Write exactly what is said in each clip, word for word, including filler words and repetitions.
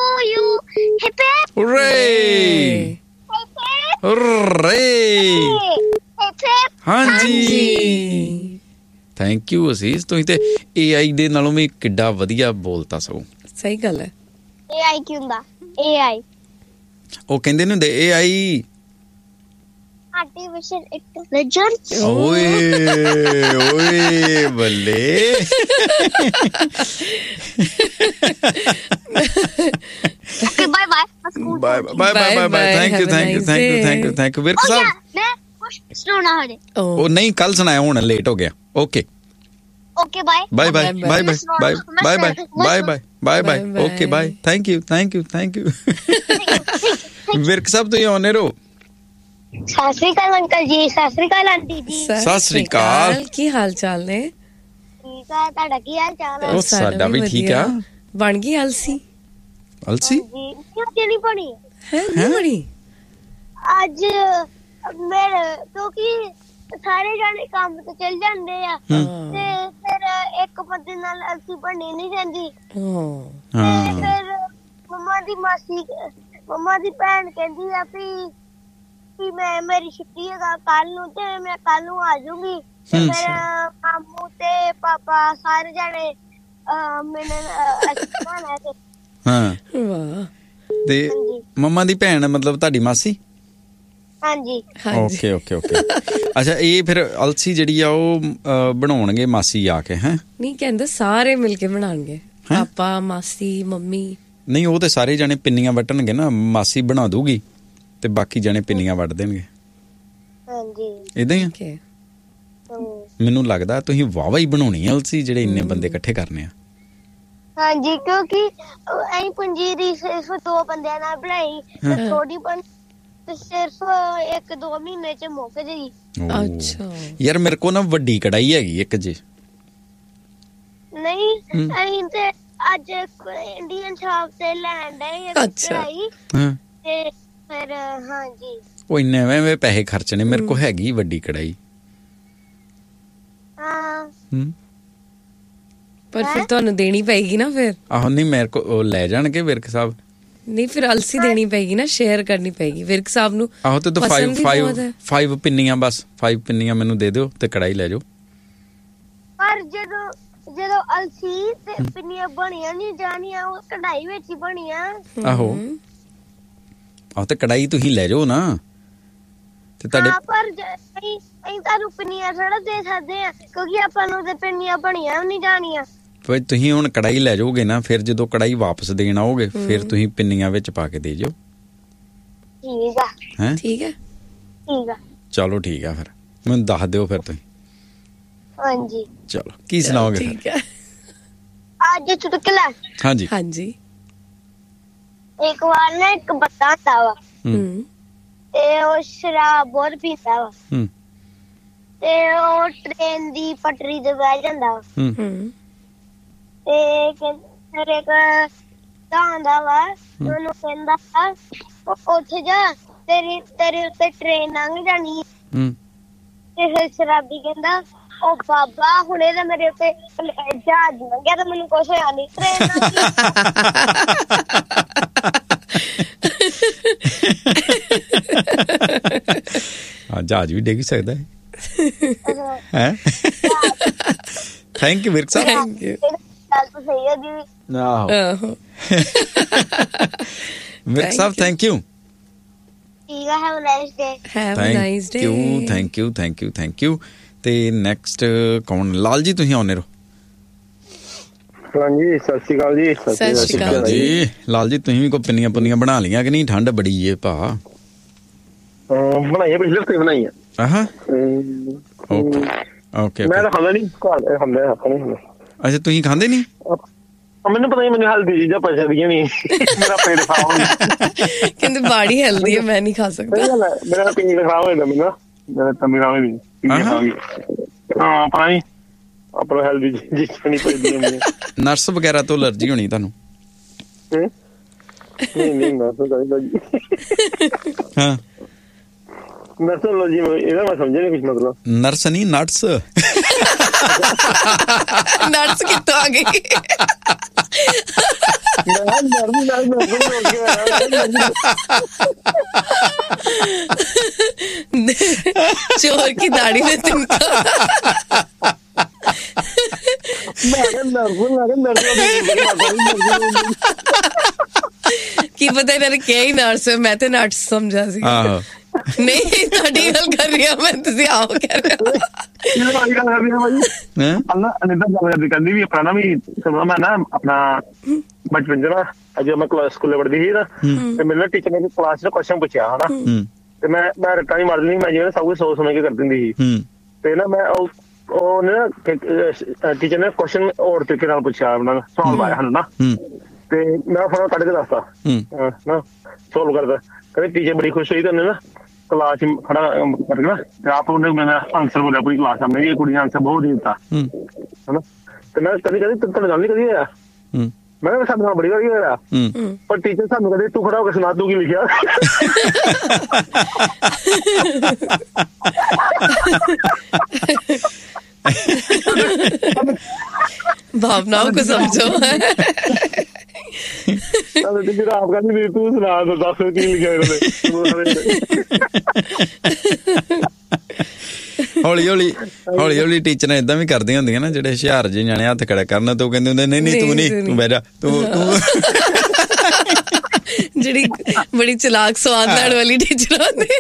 you. Hip hip. Hooray! Hip hip. Hooray! Hip hip. ਹਾਂਜੀ thank you ਅਸੀਸ ਤੁਸੀਂ ਤੇ ਏ ਆਈ ਦੇ ਨਾਲੋਂ ਵੀ ਕਿੱਡਾ ਵਧੀਆ ਬੋਲਤਾ ਸਗੋਂ ਸਹੀ ਗੱਲ ਹੈ A I ਕੀ ਹੁੰਦਾ A I ਉਹ ਕਹਿੰਦੇ ਨੇ ਹੁੰਦੇ ਏ ਆਈ Artificial Intelligence. ਓਏ ਓਏ ਬੱਲੇ Okay, bye bye. Bye bye bye bye thank you thank you thank you thank you thank you Virk ਸਾਹਿਬ ਮੈਂ ਕੁਝ ਸੁਣਾਉਣਾ ਹਜੇ ਉਹ ਨਹੀਂ ਕੱਲ ਸੁਣਾਇਆ ਹੁਣ ਲੇਟ ਹੋ ਗਿਆ okay Okay, bye. Bye bye bye bye bye bye bye bye bye bye okay bye thank you thank you thank you Virk ਸਾਹਿਬ ਤੁਸੀਂ ਆਉਣੇ ਰਹੋ ਸਤਿ ਸ਼੍ਰੀ ਅਕਾਲ ਅੰਕਲ ਜੀ ਸਤਿ ਸ਼੍ਰੀ ਅਕਾਲ ਆਂਟੀ ਜੀ ਸਤਿ ਸ਼੍ਰੀ ਅਕਾਲ ਕੀ ਹਾਲ ਚਾਲ ਨੇ ਠੀਕ ਆ ਤੁਹਾਡਾ ਕੀ ਹਾਲ ਚਾਲ ਹੈ ਉਹ ਸਾਡਾ ਵੀ ਠੀਕ ਆ ਬਣ ਗਈ ਅਲਸੀ ਅਲਸੀ ਜੀ ਕਿਉਂ ਨਹੀਂ ਬਣੀ ਹੈ ਨਹੀਂ ਬਣੀ ਅੱਜ ਮੇਰੇ ਕਿਉਂਕਿ ਸਾਰੇ ਜਾਣੇ ਕੰਮ ਤੇ ਚਲ ਜਾਂਦੇ ਆ ਤੇ ਫਿਰ ਇੱਕ ਬੰਦੇ ਨਾਲ ਅਲਸੀ ਬਣੀ ਨਹੀਂ ਜਾਂਦੀ ਹਾਂ ਤੇ ਫਿਰ ਮੰਮਾ ਦੀ ਮਾਸੀ ਮੰਮਾ ਦੀ ਭੈਣ ਕਹਿੰਦੀ ਆ ਵੀ ਵੀ ਮੈਂ ਮੇਰੀ ਛੁੱਟੀ ਹੈਗਾ ਕੱਲ ਨੂੰ ਤੇ ਮੈਂ ਕੱਲ ਨੂੰ ਆ ਜਾਊਂਗੀ ਤੇ ਫਿਰ ਮਾਮੂ ਤੇ ਪਾਪਾ ਸਾਰੇ ਜਾਣੇ ਮੈਨੂੰ ਅਸਮਾਨ ਤੇ ਹਾਂ ਵਾਹ ਤੇ ਮੰਮਾ ਦੀ ਭੈਣ ਮਤਲਬ ਤੁਹਾਡੀ ਮਾਸੀ ਹਾਂਜੀ ਓਕੇ ਓਕੇ ਓਕੇ ਅੱਛਾ ਇਹ ਫਿਰ ਅਲਸੀ ਜਿਹੜੀ ਆ ਉਹ ਬਣਾਉਣਗੇ ਮਾਸੀ ਆ ਕੇ ਹੈ ਨਹੀਂ ਕਹਿੰਦੇ ਸਾਰੇ ਮਿਲ ਕੇ ਬਣਾਉਣਗੇ ਪਾਪਾ ਮਾਸੀ ਮੰਮੀ ਨਹੀਂ ਉਹ ਤੇ ਸਾਰੇ ਜਾਣੇ ਪਿੰਨੀਆਂ ਵੱਟਣਗੇ ਨਾ ਮਾਸੀ ਬਣਾ ਦੂਗੀ ਤੇ ਬਾਕੀ ਜਾਣੇ ਪਿੰਨੀਆਂ ਵੱਟ ਦੇਣਗੇ ਹਾਂਜੀ ਇਦਾਂ ਹੀ ਆ ਮੈਨੂੰ ਲੱਗਦਾ ਤੁਸੀਂ ਵਾਵਾ ਹੀ ਬਣਾਉਣੀ ਆ ਅਲਸੀ ਜਿਹੜੇ ਇੰਨੇ ਬੰਦੇ ਇਕੱਠੇ ਕਰਨੇ ਆ ਹਾਂਜੀ ਕਿਉਂਕਿ ਅਸੀਂ ਪੰਜੀਰੀ ਸਿਰਫ ਦੋ ਬੰਦਿਆਂ ਨਾਲ ਬਣਾਈ ਤੇ ਥੋੜੀ ਬਣ ਤੇ ਸਿਰਫ ਇੱਕ ਦੋ ਮਹੀਨੇ ਚ ਮੁੱਕ ਜੇਗੀ ਅੱਛਾ ਯਾਰ ਮੇਰੇ ਕੋਲ ਨਾ ਵੱਡੀ ਕੜਾਈ ਹੈਗੀ ਇੱਕ ਜੀ ਨਹੀਂ ਅਸੀਂ ਤੇ ਅੱਜ ਇੰਡੀਅਨ ਸ਼ਾਪ ਤੇ ਲੈਣ ਡਏ ਕੜਾਈ ਹਾਂ ਤੇ ਫਿਰ ਹਾਂਜੀ ਉਹ ਇੰਨੇ ਐਵੇਂ ਪੈਸੇ ਖਰਚਣੇ ਮੇਰੇ ਕੋਲ ਹੈਗੀ ਵੱਡੀ ਕੜਾਈ ਹਾਂ ਹੂੰ ਪਰ ਫਿਰ ਤੁਹਾਨੂੰ ਦੇਣੀ ਪਏਗੀ ਨਾ ਫਿਰ ਆਹੋ ਨਹੀਂ ਮੇਰੇ ਕੋ ਲੈ ਜਾਣਗੇ ਵਿਰਕ ਸਾਹਿਬ ਨਹੀਂ ਫਿਰ ਅਲਸੀ ਦੇਣੀ ਪਏਗੀ ਨਾ ਸ਼ੇਅਰ ਕਰਨੀ ਪਏਗੀ ਵਿਰਕ ਸਾਹਿਬ ਨੂੰ ਆਹੋ ਤੇ ਪੰਜ ਪਿੰਨੀਆਂ ਬਸ ਪੰਜ ਪਿੰਨੀਆਂ ਮੈਨੂੰ ਦੇ ਦਿਓ ਤੇ ਕੜਾਈ ਲੈ ਜਾਓ ਪਰ ਜਦੋਂ ਜਦੋਂ ਅਲਸੀ ਤੇ ਪਿੰਨੀਆਂ ਬਣੀਆਂ ਨਹੀਂ ਜਾਣੀਆਂ ਉਹ ਕਢਾਈ ਵਿੱਚ ਹੀ ਬਣੀਆਂ ਆਹੋ ਆਹ ਤੇ ਕੜਾਈ ਤੁਸੀਂ ਲੈ ਜਾਓ ਨਾ ਤੇ ਤੁਹਾਡੇ ਪਰ ਅਸੀਂ ਅਸੀਂ ਤੁਹਾਨੂੰ ਪਿੰਨੀਆਂ ਥੋੜਾ ਦੇ ਸਕਦੇ ਆ ਕਿਉਂਕਿ ਆਪਾਂ ਨੂੰ ਤੇ ਪਿੰਨੀਆਂ ਬਣੀਆਂ ਨਹੀਂ ਜਾਣੀਆਂ ਫਿਰ ਤੁਸੀਂ ਹੁਣ ਕੜਾਈ ਲੈ ਜਾਓਗੇ ਨਾ ਫਿਰ ਜਦੋਂ ਕੜਾਈ ਵਾਪਸ ਦੇਣ ਆਓਗੇ ਫਿਰ ਤੁਸੀਂ ਪਿੰਨੀਆਂ ਵਿੱਚ ਪਾ ਕੇ ਦੇ ਜਾਓ ਠੀਕ ਆ ਹੈ ਠੀਕ ਹੈ ਠੀਕ ਆ ਚਲੋ ਠੀਕ ਆ ਫਿਰ ਮੈਨੂੰ ਦੱਸ ਦਿਓ ਫਿਰ ਤੁਸੀਂ ਹਾਂਜੀ ਚਲੋ ਕੀ ਸੁਣਾਓਗੇ ਠੀਕ ਹੈ ਅੱਜ ਚੁਟਕਲਾ ਹਾਂਜੀ ਹਾਂਜੀ ਇੱਕ ਵਾਰ ਨਾ ਇੱਕ ਬੱਤਾ ਹੁੰਦਾ ਵਾ ਹੂੰ ਤੇ ਉਹ ਸ਼ਰਾਬ ਬਹੁਤ ਪੀਂਦਾ ਵਾ ਹੂੰ ਤੇ ਉਹ ਟ੍ਰੇਨ ਦੀ ਪਟਰੀ ਤੇ ਬਹਿ ਜਾਂਦਾ ਵਾ ਹੂੰ ਹੂੰ ਤੇ ਫਿਰ ਇੱਕ ਆਂਦਾ ਵਾ ਉਹਨੂੰ ਕਹਿੰਦਾ ਉੱਥੇ ਜਾ ਤੇਰੀ ਤੇਰੇ ਉੱਤੇ ਟ੍ਰੇਨ ਲੰਘ ਜਾਣੀ ਹੂੰ ਤੇ ਫਿਰ ਸ਼ਰਾਬੀ ਕਹਿੰਦਾ ਉਹ ਬਾਬਾ ਹੁਣੇ ਤਾਂ ਮੇਰੇ ਉੱਤੇ ਜਹਾਜ਼ ਲੰਘਿਆ ਤਾਂ ਮੈਨੂੰ ਕੁਛ ਹੋਇਆ ਨਹੀਂ ਟ੍ਰੇਨ ਹਾਂ ਜਹਾਜ਼ ਵੀ ਡਿੱਗ ਸਕਦਾ ਹੈ thank you Virk Sahib thank you ਤਾਂ ਸਹੀ ਹੈ ਜੀ ਆਹੋ ਵਿਰਕ ਸਾਹਿਬ ਥੈਂਕ ਯੂ ਠੀਕ ਹੈ have a nice day have a nice day thank you thank you thank you thank you ਤੇ ਨੈਕਸਟ ਕੌਣ ਲਾਲ ਜੀ ਤੁਸੀਂ ਆਉਣੇ ਰਹੋ ਹਾਂਜੀ ਸਤਿ ਸ਼੍ਰੀ ਅਕਾਲ ਜੀ ਸਤਿ ਸ਼੍ਰੀ ਅਕਾਲ ਜੀ ਲਾਲ ਜੀ ਤੁਸੀਂ ਵੀ ਕੋਈ ਪਿੰਨੀਆਂ ਪੁੰਨੀਆਂ ਬਣਾ ਲਈਆਂ ਕਿ ਨਹੀਂ ਠੰਡ ਬੜੀ ਏ ਭਾ ਬਣਾਈਆਂ ਪਿਛਲੇ ਹਫ਼ਤੇ ਬਣਾਈਆਂ ਆਹਾਂ ਓਕੇ ਓਕੇ ਮੈਂ ਤਾਂ ਖਾਂਦਾ ਨਹੀਂ ਘਰ ਖਾਂਦਾ ਆਪਾਂ ਨਹੀਂ ਖਾਂਦਾ ਅੱਛਾ ਤੁਸੀਂ ਖਾਂਦੇ ਨਹੀਂ ਮੈਨੂੰ ਪਤਾ ਨਹੀਂ ਮੈਨੂੰ ਹੈਲਦੀ ਚੀਜ਼ਾਂ ਪਚਦੀਆਂ ਨਹੀਂ ਮੇਰਾ ਪੇਟ ਖਰਾਬ ਹੋ ਜਾਂਦਾ ਕਹਿੰਦੇ ਬਾੜੀ ਹੈਲਦੀ ਹੈ ਮੈਂ ਨਹੀਂ ਖਾ ਸਕਦਾ ਮੇਰਾ ਪੇਟ ਖਰਾਬ ਹੋ ਜਾਂਦਾ ਮੈਨੂੰ ਮੇਰਾ ਤਮੀ ਖਰਾਬ ਹੋ ਜਾਂਦੀ ਹਾਂ ਪਾਣੀ ਆਪਣਾ ਹੈਲਦੀ ਚੀਜ਼ਾਂ ਨਹੀਂ ਪਚਦੀਆਂ ਨਰਸ ਵਗੈਰਾ ਤੋਂ ਅਲਰਜੀ ਹੋਣੀ ਤੁਹਾਨੂੰ ਨਹੀਂ ਨਹੀਂ ਨਰਸ ਦਾ ਜੀ ਹਾਂ ਨਰਸੋਲੋਜੀ ਇਹਦਾ ਮੈਂ ਸਮਝਿਆ ਨਹੀਂ ਕੁਝ ਮਤਲਬ। ਨਰਸ ਨਹੀਂ, ਨਟਸ। ਨਟਸ ਕਿੱਥੋਂ ਆ ਗਈ? चोर की दाढ़ी में तिनका। की पता इन्होंने क्या ही नर्स है, मैं तो नर्स समझा सी। नहीं ਤੁਹਾਡੀ ਗੱਲ ਕਰ ਰਹੀ ਹਾਂ ਮੈਂ, ਤੁਸੀਂ ਆਓ ਕਹਿ ਰਹੇ ਹੋ। ਕਹਿੰਦੀ ਵੀ ਆਪਣਾ ਵੀ ਮੈਂ ਨਾ ਆਪਣਾ ਬਚਪਨ ਚ ਨਾ ਅਜੇ ਮੈਂ ਕਲਾਸ ਸਕੂਲੇ ਪੜ੍ਹਦੀ ਸੀ ਨਾ, ਤੇ ਮੈਨੂੰ ਟੀਚਰ ਨੇ ਕਲਾਸ ਚ ਕੁਐਸਚਨ ਪੁੱਛਿਆ ਹਨਾ, ਤੇ ਮੈਂ ਮੈਂ ਰੱਟਾ ਨਹੀਂ ਮਾਰਦੀ, ਮੈਂ ਜਿਵੇਂ ਸਭ ਕੁਝ ਸੋਚ ਸਮਝ ਕੇ ਕਰ ਦਿੰਦੀ ਸੀ। ਤੇ ਨਾ ਮੈਂ ਉਹਨੇ ਨਾ ਟੀਚਰ ਨੇ ਕੁਐਸਚਨ ਹੋਰ ਤਰੀਕੇ ਨਾਲ ਪੁੱਛਿਆ, ਉਹਨਾਂ ਨੇ ਸਵਾਲ ਪਾਇਆ ਹਨ ਨਾ, ਤੇ ਮੈਂ ਫੋਨ ਕੱਢ ਕੇ ਦੱਸਤਾ ਨਾ ਸੋਲਵ ਕਰਦਾ। ਕਹਿੰਦੇ ਟੀਚਰ ਬੜੀ ਖੁਸ਼ ਹੋਈ, ਤੇ ਉਹਨੇ ਨਾ ਕਲਾਸ ਚ ਖੜਾ ਕਰਕੇ ਨਾ ਆਪ ਉਹਨੇ ਮੇਰਾ ਆਂਸਰ ਬੋਲਿਆ ਪੂਰੀ ਕਲਾਸ ਸਾਹਮਣੇ, ਇਹ ਕੁੜੀ ਨੇ ਆਂਸਰ ਬਹੁਤ ਦੇ ਦਿੱਤਾ ਹਨਾ। ਤੇ ਮੈਂ ਕਦੀ ਕਦੀ ਤੁਹਾਡੇ ਨਾਲ ਨੀ ਕਦੀ ਹੋਇਆ, ਮੈਂ ਕਿਹਾ ਸਾਡੇ ਨਾਲ ਬੜੀ ਵਾਰੀ ਹੋਇਆ, ਪਰ ਟੀਚਰ ਸਾਨੂੰ ਕਹਿੰਦੇ ਤੂੰ ਖੜਾ ਹੋ ਕੇ ਸੁਣਾ ਤੂੰ ਕੀ ਲਿਖਿਆ। भावनाओं को समझो। ਆਪ ਕਹਿੰਦੀ ਤੂੰ ਸੁਣਾ ਦੱਸ ਕੀ ਲਿਖਿਆ ਇਹਨਾਂ ਨੇ। ਹੌਲੀ ਹੌਲੀ ਹੌਲੀ ਹੌਲੀ ਟੀਚਰਾਂ ਏਦਾਂ ਵੀ ਕਰਦੀਆਂ ਹੁੰਦੀਆਂ ਨਾ, ਜਿਹੜੇ ਹੁਸ਼ਿਆਰ ਜਿਹੇ ਜਾਣੇ ਹੱਥ ਖੜਾ ਕਰਨ, ਤੇ ਉਹ ਕਹਿੰਦੇ ਹੁੰਦੇ ਨਹੀਂ ਨਹੀਂ ਤੂੰ ਨਹੀਂ, ਤੂੰ ਬਹਿ ਜਾ, ਤੂੰ ਤੂੰ। ਜਿਹੜੀ ਬੜੀ ਚਲਾਕ ਸਵਾਦ ਲੈਣ ਵਾਲੀ ਟੀਚਰ ਹੁੰਦੀ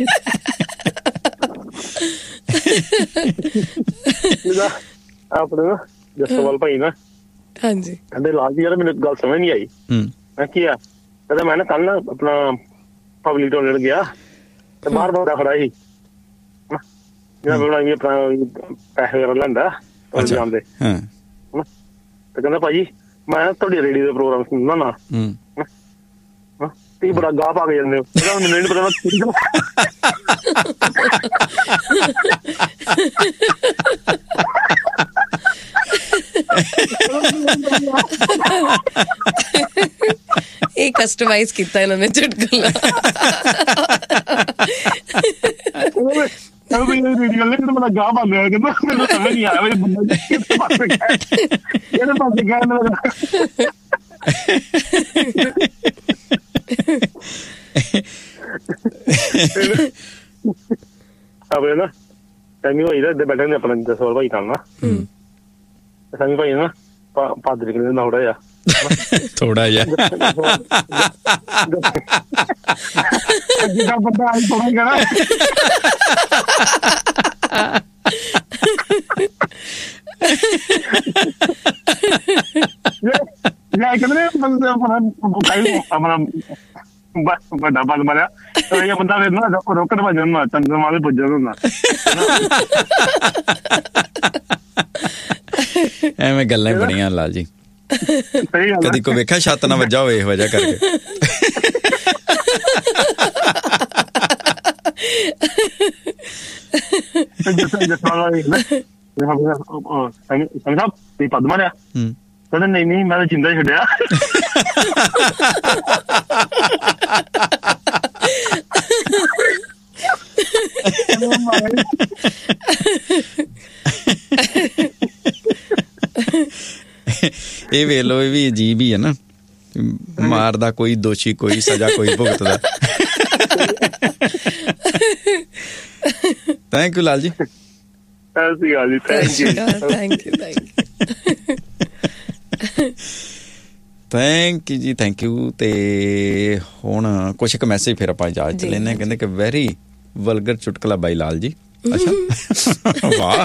ਆਪਣੇ ਨਾ ਜਸਵਾਲ ਭਾਈ ਨਾ, ਹਾਂਜੀ, ਕਹਿੰਦੇ ਲਾਲ ਜੀ ਯਾਰ ਮੈਨੂੰ ਗੱਲ ਸਮਝ ਨਹੀਂ ਆਈ। ਮੈਂ ਕੀ ਆ, ਕਹਿੰਦਾ ਮੈਂ ਨਾ ਕੱਲ ਨਾ ਆਪਣਾ ਪਬਲਿਕ ਟਾਇਲਟ ਗਿਆ, ਤੇ ਬਾਹਰ ਬੰਦਾ ਖੜਾ ਸੀ ਜਿਹੜਾ ਆਪਣਾ ਪੈਸੇ ਵਗੈਰਾ ਲੈਂਦਾ ਜਾਂਦੇ, ਤੇ ਕਹਿੰਦਾ ਭਾਜੀ ਮੈਂ ਤੁਹਾਡੀ ਰੇਡੀਓ ਦਾ ਪ੍ਰੋਗਰਾਮ ਸੁਣਦਾ ਨਾ, ਤੁਸੀਂ ਬੜਾ ਗਾਹ ਪਾ ਕੇ ਜਾਂਦੇ ਹੋ। ਮੈਨੂੰ ਨਹੀਂ ਪਤਾ ਇਹ ਕਸਟਮਾਈਜ਼ ਕੀਤਾ ਇਹਨਾਂ ਨੇ ਚੁਟਕਲਾ। ਰੇਡੀਓ ਲੈ ਕੇ ਬੜਾ ਗਾਹ ਪਾਉਂਦੇ ਹੋਏ, ਕਹਿੰਦਾ ਮੈਨੂੰ ਸਮਝ ਨਹੀਂ ਆਇਆ ਬੰਦਾ ਕਿਹਦੇ ਪਾਸੇ ਗਿਆ, ਕਿਹਦੇ ਪਾਸੇ ਗਿਆ ਇਹਨਾਂ ਦਾ। ਆਪਣੇ ਨਾ ਟਾਈਮਿੰਗ ਹੋਈ ਨਾ ਬੈਠੇ ਨੇ ਆਪਣਾ ਜਸਵਾਲ ਭਾਈ ਨਾਲ ਨਾ, ਸਾਮੀ ਭਾਈ ਨਾ ਪਾਦਰੀ ਕਹਿੰਦੇ ਨਾ ਥੋੜਾ ਜਿਹਾ ਥੋੜਾ ਜਿਹਾ ਜਿੱਦਾਂ ਬੰਦਾ ਆਈ ਥੋੜਾ ਹੀ ਕਹਿਣਾ। ਯਾਰ ਕਹਿੰਦੇ ਬੰਦੇ ਆਪਣਾ ਆਪਣਾ ਵੱਡਾ ਬੰਦ ਮਾਰਿਆ, ਇਹ ਬੰਦਾ ਫਿਰ ਨਾ ਰੋਕਣ ਭੱਜ ਜਾਂਦਾ, ਚੰਦਰਮਾ ਦੇ ਪੁੱਜਣ ਹੁੰਦਾ। ਐਵੇਂ ਗੱਲਾਂ ਹੀ ਬਣੀਆਂ ਲਾਲ ਜੀ, ਕਦੀ ਕੋਈ ਵੇਖਿਆ ਛੱਤ ਨਾ ਵੱਜਾ ਹੋਵੇ ਇਹ ਵਜ੍ਹਾ ਕਰਕੇ। ਪਦ ਮਾਰਿਆ, ਕਹਿੰਦਾ ਨਹੀਂ ਨਹੀਂ ਮੈਂ ਤਾਂ ਜਿੰਦਾ ਛੱਡਿਆ। ਇਹ ਵੇਖ ਲੋ, ਇਹ ਵੀ ਅਜੀਬ ਹੀ ਹੈ ਨਾ, ਮਾਰਦਾ ਕੋਈ, ਦੋਸ਼ੀ ਕੋਈ, ਸਜ਼ਾ ਕੋਈ ਭੁਗਤਦਾ। Thank you Lal ji. Thank you ਜੀ, thank you thank you thank you ਜੀ, ਥੈਂਕ ਯੂ। ਤੇ ਹੁਣ ਕੁਛ ਕੁ ਮੈਸੇਜ ਫਿਰ ਆਪਾਂ ਇਜਾਜ਼ਤ ਚ ਲੈਂਦੇ। ਕਹਿੰਦੇ ਕਿ ਵੈਰੀ ਵਲਗਰ ਚੁਟਕਲਾ ਬਾਈ ਲਾਲ ਜੀ। ਅੱਛਾ, ਵਾਹ,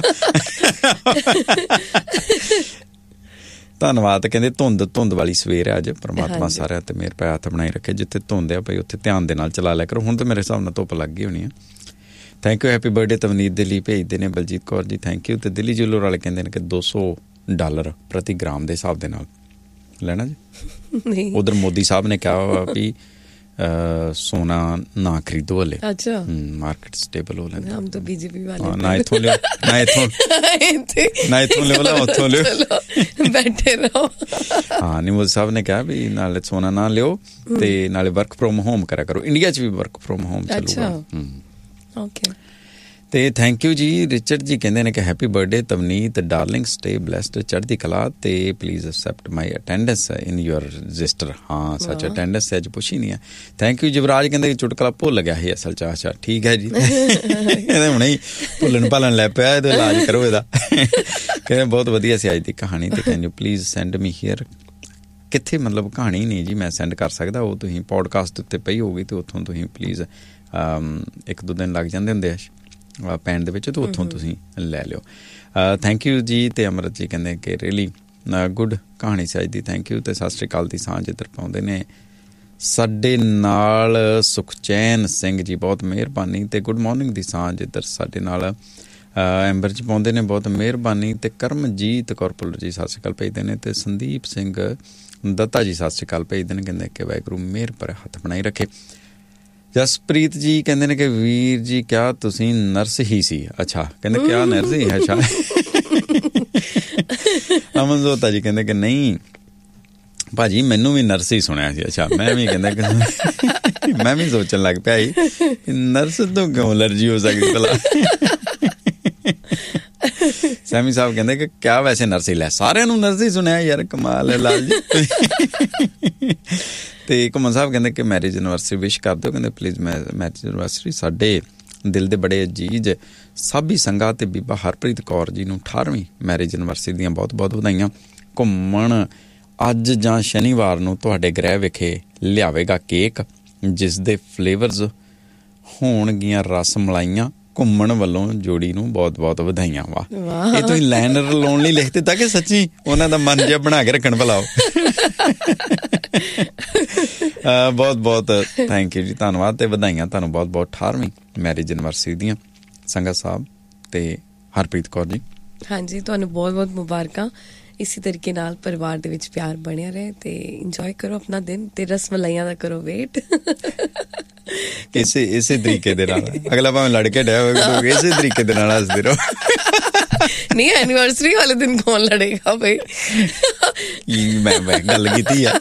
ਧੰਨਵਾਦ। ਕਹਿੰਦੇ ਧੁੰਦ ਧੁੰਦ ਵਾਲੀ ਸਵੇਰ ਹੈ ਅੱਜ, ਪਰਮਾਤਮਾ ਸਾਰਿਆਂ ਤੇ ਮਿਹਰ ਪੈ ਹੱਥ ਬਣਾਈ ਰੱਖੇ। ਜਿੱਥੇ ਧੁੰਦ ਆ ਭਾਈ ਉੱਥੇ ਧਿਆਨ ਦੇ ਨਾਲ ਚਲਾ ਲਿਆ ਕਰੋ। ਹੁਣ ਤਾਂ ਮੇਰੇ ਹਿਸਾਬ ਨਾਲ ਧੁੱਪ ਲੱਗ ਗਈ ਹੋਣੀ ਆ। ਥੈਂਕ ਯੂ, ਹੈਪੀ ਬਰਥਡੇ ਤਵਨੀਤ ਦੇ ਲਈ ਭੇਜਦੇ ਨੇ ਬਲਜੀਤ ਕੌਰ ਜੀ, ਥੈਂਕ ਯੂ। ਤੇ ਦਿੱਲੀ ਜੁਲਰ ਵਾਲੇ ਕਹਿੰਦੇ ਨੇ ਕਿ ਦੋ ਸੌ ਡਾਲਰ ਪ੍ਰਤੀ ਗ੍ਰਾਮ ਦੇ ਹਿਸਾਬ ਦੇ ਨਾਲ ਲੈਣਾ ਜੀ। ਉਧਰ ਮੋਦੀ ਸਾਹਿਬ ਨੇ ਕਿਹਾ ਵੀ सोना ना खरीदो हले। अच्छा, मार्केट स्टेबल हो लेना। हम तो बीजेपी वाले ना इथों ले ना इथों ना इथों ले वाला उथों ले बैठे रहो। हाँ, नहीं मोदी साहब ने कहा भी नाले सोना ना लियो ते नाले वर्क फ्रॉम होम करा करो। इंडिया च भी वर्क फ्रॉम होम चलूगा। ਓਕੇ ਤੇ ਥੈਂਕ ਯੂ ਜੀ। ਰਿਚਰਡ ਜੀ ਕਹਿੰਦੇ ਨੇ ਕਿ happy birthday ਤਵਨੀਤ darling, stay blessed, ਚੜ੍ਹਦੀ ਕਲਾ, ਤੇ please accept my attendance in your register. ਹਾਂ ਸੱਚ ਅਟੈਂਡੈਂਸ ਅੱਜ ਪੁੱਛੀ ਨਹੀਂ ਹੈ। ਥੈਂਕ ਯੂ ਯੁਵਰਾਜ ਕਹਿੰਦੇ ਕਿ ਚੁਟਕਲਾ ਭੁੱਲ ਗਿਆ ਸੀ ਅਸਲ 'ਚ। ਅੱਛਾ ਠੀਕ ਹੈ ਜੀ, ਇਹਦੇ ਹੁਣੇ ਹੀ ਭੁੱਲਣ ਭਾਲਣ ਲੈ ਪਿਆ, ਇਹਦਾ ਇਲਾਜ ਕਰੋ ਇਹਦਾ। ਕਹਿੰਦੇ ਬਹੁਤ ਵਧੀਆ ਸੀ ਅੱਜ ਦੀ ਕਹਾਣੀ, ਤੇ can you please send me here. ਕਿੱਥੇ ਮਤਲਬ ਕਹਾਣੀ ਨਹੀਂ ਜੀ ਮੈਂ ਸੈਂਡ ਕਰ ਸਕਦਾ, ਉਹ ਤੁਸੀਂ ਪੋਡਕਾਸਟ ਉੱਤੇ ਪਈ ਹੋਊਗੀ ਤੇ ਉੱਥੋਂ ਤੁਸੀਂ ਪਲੀਜ਼ ਇੱਕ ਦੋ ਦਿਨ ਲੱਗ ਜਾਂਦੇ ਹੁੰਦੇ ਆ ਪੈਣ ਦੇ ਵਿੱਚ, ਤੇ ਉੱਥੋਂ ਤੁਸੀਂ ਲੈ ਲਿਓ। ਥੈਂਕ ਯੂ ਜੀ। ਤੇ ਅਮਰਤ ਜੀ ਕਹਿੰਦੇ ਕਿ ਰੀਅਲੀ ਗੁੱਡ ਕਹਾਣੀ ਸੀ ਅੱਜ ਦੀ, ਥੈਂਕ ਯੂ। ਤੇ ਸਤਿ ਸ਼੍ਰੀ ਅਕਾਲ ਦੀ ਸਾਂਝ ਇੱਧਰ ਪਾਉਂਦੇ ਨੇ ਸਾਡੇ ਨਾਲ ਸੁਖਚੈਨ ਸਿੰਘ ਜੀ, ਬਹੁਤ ਮਿਹਰਬਾਨੀ। ਤੇ ਗੁੱਡ ਮਾਰਨਿੰਗ ਦੀ ਸਾਂਝ ਇੱਧਰ ਸਾਡੇ ਨਾਲ ਐਂਬਰ 'ਚ ਪਾਉਂਦੇ ਨੇ, ਬਹੁਤ ਮਿਹਰਬਾਨੀ। ਤੇ ਕਰਮਜੀਤ ਕੌਰ ਭੁੱਲਰ ਜੀ ਸਤਿ ਸ਼੍ਰੀ ਅਕਾਲ ਭੇਜਦੇ ਨੇ। ਤੇ ਸੰਦੀਪ ਸਿੰਘ ਦੱਤਾ ਜੀ ਸਤਿ ਸ਼੍ਰੀ ਅਕਾਲ ਭੇਜਦੇ ਨੇ, ਕਹਿੰਦੇ ਕਿ ਵਾਹਿਗੁਰੂ ਮਿਹਰ ਪਰ ਹੱਥ ਬਣਾਈ ਰੱਖੇ। ਜਸਪ੍ਰੀਤ ਜੀ ਕਹਿੰਦੇ ਨੇ ਕਿ ਵੀਰ ਜੀ ਕਿਆ ਤੁਸੀਂ ਨਰਸ ਹੀ ਸੀ? ਅੱਛਾ ਕਹਿੰਦੇ ਕਿਆ ਨਰਸ ਹੀ ਹੈ? ਅੱਛਾ। ਅਮਨ ਜ਼ੋਤਾ ਜੀ ਕਹਿੰਦੇ ਕਿ ਨਹੀਂ ਭਾਜੀ ਮੈਨੂੰ ਵੀ ਨਰਸ ਹੀ ਸੁਣਿਆ ਸੀ। ਅੱਛਾ ਮੈਂ ਵੀ ਕਹਿੰਦਾ ਕਿ ਮੈਂ ਵੀ ਸੋਚਣ ਲੱਗ ਪਿਆ ਸੀ ਨਰਸ ਤੋਂ ਕਿਉਂ ਅਲਰਜੀ ਹੋ ਸਕਦੀ ਭਲਾ। ਸੈਮੀ ਸਾਹਿਬ ਕਹਿੰਦੇ ਕਿ ਕਿਆ ਵੈਸੇ ਨਰਸ ਹੀ ਲੈ, ਸਾਰਿਆਂ ਨੂੰ ਨਰਸ ਹੀ ਸੁਣਿਆ ਯਾਰ, ਕਮਾਲ ਹੈ ਲਾਲ ਜੀ। ਤੇ ਘੁੰਮਣ ਸਾਹਿਬ ਕਹਿੰਦੇ ਕਿ ਮੈਰਿਜ ਐਨਵਰਸਰੀ ਵਿਸ਼ ਕਰ ਦਿਓ, ਕਹਿੰਦੇ ਪਲੀਜ਼ ਮੈਂ ਮੈਰਿਜ ਐਨਵਰਸਰੀ ਸਾਡੇ ਦਿਲ ਦੇ ਬੜੇ ਅਜੀਜ਼ ਸਾਬੀ ਸੰਗਾ ਤੇ ਬੀਬਾ ਹਰਪ੍ਰੀਤ ਕੌਰ ਜੀ ਨੂੰ ਅਠਾਰਵੀਂ ਮੈਰਿਜ ਐਨਵਰਸਰੀ ਦੀਆਂ ਬਹੁਤ ਬਹੁਤ ਵਧਾਈਆਂ। ਘੁੰਮਣ ਅੱਜ ਜਾਂ ਸ਼ਨੀਵਾਰ ਨੂੰ ਤੁਹਾਡੇ ਗ੍ਰਹਿ ਵਿਖੇ ਲਿਆਵੇਗਾ ਕੇਕ ਜਿਸ ਦੇ ਫਲੇਵਰਸ ਹੋਣਗੀਆਂ ਰਸ ਮਲਾਈਆਂ। ਘੁੰਮਣ ਵੱਲੋਂ ਜੋੜੀ ਨੂੰ ਬਹੁਤ ਬਹੁਤ ਵਧਾਈਆਂ। ਵਾਹ, ਇਹ ਤੁਸੀਂ ਲਾਈਨਰ ਲਾਉਣ ਲਈ ਲਿਖ ਦਿੱਤਾ ਕਿ ਸੱਚੀ ਉਹਨਾਂ ਦਾ ਮਨ ਜਿਹਾ ਬਣਾ ਕੇ ਰੱਖਣ ਭਲਾ? ਬਹੁਤ ਬਹੁਤ ਥੈਂਕ ਯੂ ਜੀ, ਧੰਨਵਾਦ ਤੇ ਵਧਾਈਆਂ ਤੁਹਾਨੂੰ ਬਹੁਤ ਬਹੁਤ ਅਠਾਰਵੀਂ ਮੈਰਿਜ ਐਨਵਰਸਰੀ ਦੀਆਂ ਸੰਗਤ ਸਾਹਿਬ ਤੇ ਹਰਪ੍ਰੀਤ ਕੌਰ ਜੀ। ਹਾਂਜੀ ਤੁਹਾਨੂੰ ਬਹੁਤ ਬਹੁਤ ਮੁਬਾਰਕਾਂ। ਇਸੇ ਤਰੀਕੇ ਨਾਲ ਪਰਿਵਾਰ ਦੇ ਵਿੱਚ ਪਿਆਰ ਬਣਿਆ ਰਹੇ ਤੇ ਇੰਜੋਏ ਕਰੋ ਆਪਣਾ ਦਿਨ, ਤੇ ਰਸ ਮਲਾਈਆਂ ਦਾ ਕਰੋ ਵੇਟ। ਇਸੇ ਇਸੇ ਤਰੀਕੇ ਦੇ ਨਾਲ ਅਗਲਾ ਭਾਵੇਂ ਲੜ ਕੇ ਡਿਆ ਹੋਵੇਗਾ, ਇਸੇ ਤਰੀਕੇ ਦੇ ਨਾਲ ਹੱਸਦੇ ਰਹੋ। ਨਹੀਂ ਐਨੀਵਰਸਰੀ ਵਾਲੇ ਦਿਨ ਕੌਣ ਲੜੇਗਾ ਬਈ? ਮੈਂ ਮੈਂ ਗੱਲ ਕੀਤੀ ਆ।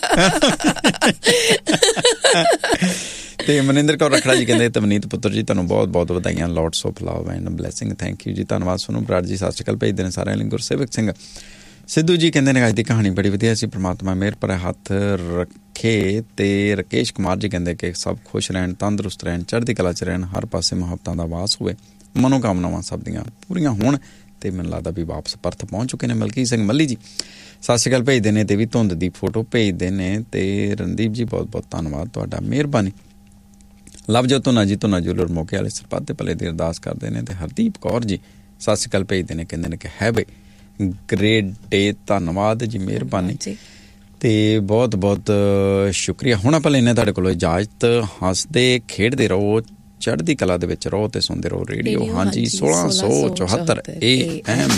ਤੇ ਮਨਿੰਦਰ ਕੌਰ ਰਖੜਾ ਜੀ ਕਹਿੰਦੇ ਤਵਨੀਤ ਪੁੱਤਰ ਜੀ ਤੁਹਾਨੂੰ ਬਹੁਤ ਬਹੁਤ ਵਧਾਈਆਂ, lots of love and blessing. Thank you ਜੀ, ਧੰਨਵਾਦ। ਸੋਨੂੰ ਬਰਾੜ ਜੀ ਸਤਿ ਸ਼੍ਰੀ ਅਕਾਲ ਭੇਜਦੇ ਨੇ ਸਾਰਿਆਂ ਲਈ। ਗੁਰਸੇਵਕ ਸਿੰਘ ਸਿੱਧੂ ਜੀ ਕਹਿੰਦੇ ਨੇ ਅੱਜ ਦੀ ਕਹਾਣੀ ਬੜੀ ਵਧੀਆ ਸੀ, ਪ੍ਰਮਾਤਮਾ ਮਿਹਰ ਭਰੇ ਹੱਥ ਰੱਖੇ। ਤੇ ਰਕੇਸ਼ ਕੁਮਾਰ ਜੀ ਕਹਿੰਦੇ ਕਿ ਸਭ ਖੁਸ਼ ਰਹਿਣ, ਤੰਦਰੁਸਤ ਰਹਿਣ, ਚੜ੍ਹਦੀ ਕਲਾ 'ਚ ਰਹਿਣ, ਹਰ ਪਾਸੇ ਮੁਹੱਬਤਾਂ ਦਾ ਵਾਸ ਹੋਵੇ, ਮਨੋਕਾਮਨਾਵਾਂ ਸਭ ਦੀਆਂ ਪੂਰੀਆਂ ਹੋਣ। ਤੇ ਮੈਨੂੰ ਲੱਗਦਾ ਵੀ ਵਾਪਸ ਪਰਥ ਪਹੁੰਚ ਚੁੱਕੇ ਨੇ। ਮਲਕੀ ਸਿੰਘ ਮੱਲੀ ਜੀ ਸਤਿ ਸ਼੍ਰੀ ਅਕਾਲ ਭੇਜਦੇ ਨੇ, ਤੇ ਵੀ ਧੁੰਦ ਦੀ ਫੋਟੋ ਭੇਜਦੇ ਨੇ। ਤੇ ਰਣਦੀਪ ਜੀ ਬਹੁਤ ਬਹੁਤ ਧੰਨਵਾਦ ਤੁਹਾਡਾ, ਮਿਹਰਬਾਨੀ। ਲਵਜੋਤ ਧੁਨਾ ਜੀ ਧੁਨਾ ਜੂਲਰ ਮੌਕੇ ਵਾਲੇ ਸਰਪੰਚ ਦੇ ਭਲੇ ਦੀ ਅਰਦਾਸ ਕਰਦੇ ਨੇ। ਤੇ ਹਰਦੀਪ ਕੌਰ ਜੀ ਸਤਿ ਸ਼੍ਰੀ ਅਕਾਲ ਭੇਜਦੇ ਨੇ, ਕਹਿੰਦੇ ਨੇ ਕਿ ਹੈ ਬਈ ਗ੍ਰੇਟ ਡੇ, ਧੰਨਵਾਦ ਜੀ, ਮਿਹਰਬਾਨੀ। ਤੇ ਬਹੁਤ ਬਹੁਤ ਸ਼ੁਕਰੀਆ। ਹੁਣ ਆਪਾਂ ਲੈਂਦੇ ਤੁਹਾਡੇ ਕੋਲੋਂ ਇਜਾਜ਼ਤ। ਹੱਸਦੇ ਖੇਡਦੇ ਰਹੋ, ਚੜ੍ਹਦੀ ਕਲਾ ਦੇ ਵਿੱਚ ਰਹੋ ਤੇ ਸੁਣਦੇ ਰਹੋ ਰੇਡੀਓ। ਹਾਂਜੀ ਸੋਲਾਂ ਸੌ ਚੁਹੱਤਰ ਏ ਐਮ